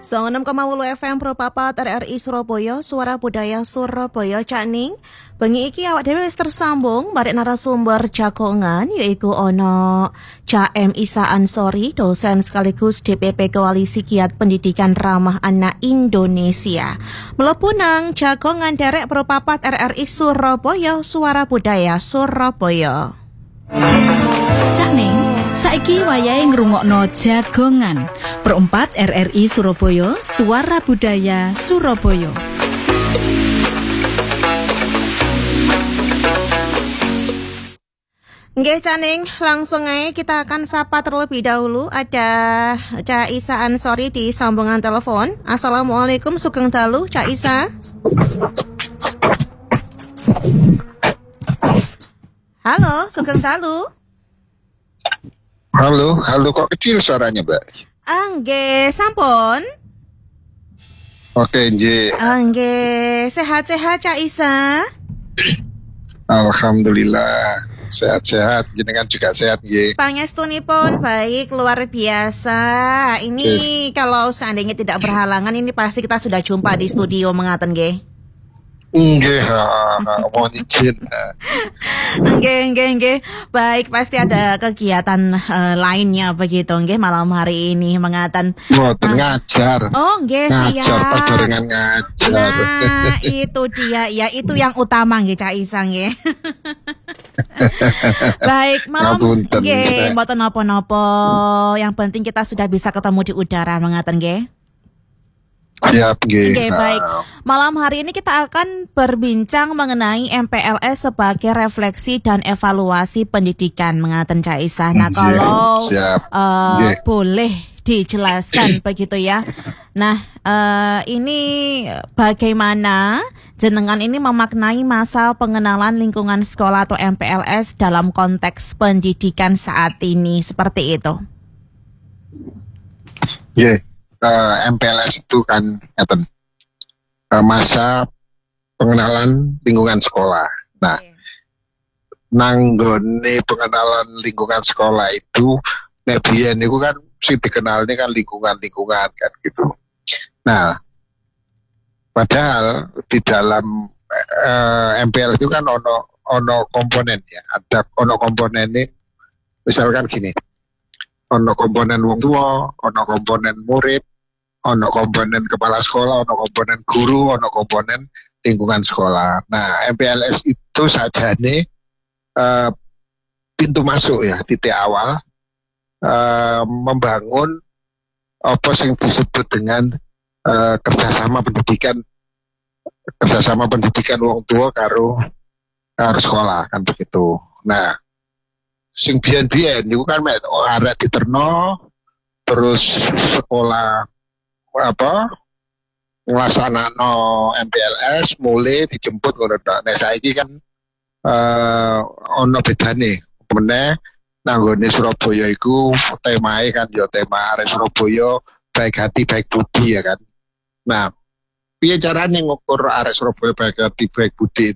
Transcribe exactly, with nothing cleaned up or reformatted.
enam koma wolu F M Pro Papat R R I Surabaya, Suara Budaya Surabaya. Cak Ning, bengi iki awak dhewe wis tersambung barek narasumber jagongan yaiku ono Cak M Isa Ansori, dosen sekaligus D P P Koalisi Giat Pendidikan Ramah Anak Indonesia. Mlebu nang jagongan derek Pro Papat R R I Surabaya, Suara Budaya Surabaya. Cak Ning, saiki wayahe ngrungokno jagongan Perempat R R I Surabaya, Suara Budaya Surabaya. Nggih Cak Ning, langsung aja kita akan sapa terlebih dahulu. Ada Cak Isa Ansori di sambungan telepon. Assalamualaikum, sugeng dalu Cak Isa. Halo, sugeng dalu. Halo, halo, kok kecil suaranya, Mbak? Angge, sampun. Oke, nggih. Angge, sehat-sehat Cak Isa? Alhamdulillah, sehat-sehat. Jenengan juga sehat, nggih. Pangestunipun baik, luar biasa. Ini yes. Kalau seandainya tidak berhalangan, ini pasti kita sudah jumpa di studio mengaten nggih. Nggih, mohon izin. Nggih, nggih, nggih. Baik, pasti ada kegiatan uh, lainnya begitu nggih malam hari ini mengaten. Mboten uh, ngajar. Oh, nggih, siap. Ngajar pas barengan ngajar. Nah, itu dia ya, itu yang utama nggih Cak Isa nggih. Baik, malam nggih, mboten napa-napa. Yang penting kita sudah bisa ketemu di udara mengaten nggih. Siap, nggih. Oke, baik. Malam hari ini kita akan berbincang mengenai M P L S sebagai refleksi dan evaluasi pendidikan mengaten Cak Isa. Nah, kalau siap. Uh, boleh dijelaskan begitu ya. Nah, uh, ini bagaimana jenengan ini memaknai masa pengenalan lingkungan sekolah atau M P L S dalam konteks pendidikan saat ini seperti itu? Iya. Yeah. Uh, M P L S itu kan ngeten, uh, masa pengenalan lingkungan sekolah. Nah, okay. nanggone pengenalan lingkungan sekolah itu nebiyen niku kan sing dikenal ini kan lingkungan-lingkungan kan gitu. Nah, padahal di dalam uh, M P L S itu kan ono ono komponen ya, ada ono komponen ini, misalkan gini. Ono komponen wong tua, ono komponen murid, ono komponen kepala sekolah, ono komponen guru, ono komponen lingkungan sekolah. Nah, M P L S itu saja nih uh, pintu masuk ya, titik awal uh, membangun apa yang disebut dengan uh, kerjasama pendidikan, kerjasama pendidikan wong tua karo karo sekolah kan begitu. Nah, sing biyen-biyen niku kan mek arek diterno terus sekolah apa nglaksanakno M P L S mulai dijemput ngono tok. Nek saiki kan eh ono bedane. Meneh nang nggone Surabaya iku temae kan ya tema arek Surabaya baik hati baik budi ya kan. Nah, piye carane ngukur arek Surabaya baik hati baik budi